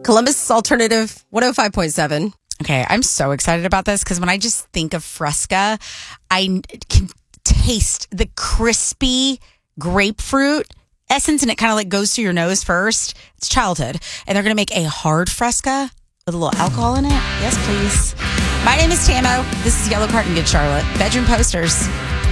Columbus Alternative 105.7. Okay, I'm so excited about this because when I just think of Fresca, I can taste the crispy grapefruit essence, and it kind of like goes through your nose first. It's childhood. And they're going to make a hard Fresca with a little alcohol in it. Yes, please. My name is Tamo. This is Yellow Card and Good Charlotte. Bedroom Posters.